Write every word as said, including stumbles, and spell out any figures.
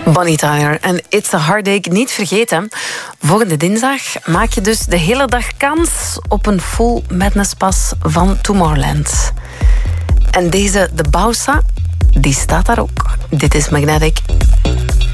Bonnie Tyler en It's a Heartache. Niet vergeten, volgende dinsdag maak je dus de hele dag kans op een full Madness Pass van Tomorrowland. En deze, de Bausa, die staat daar ook. Dit is Magnetic.